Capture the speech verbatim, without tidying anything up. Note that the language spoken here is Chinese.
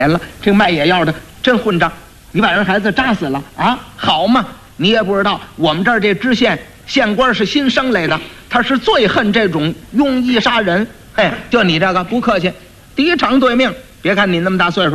了，这卖野药的真混账！你把人孩子扎死了啊？好嘛，你也不知道，我们这儿这知县县官是新升来的，他是最恨这种庸医杀人。嘿，就你这个不客气，第一场对命。别看你那么大岁数。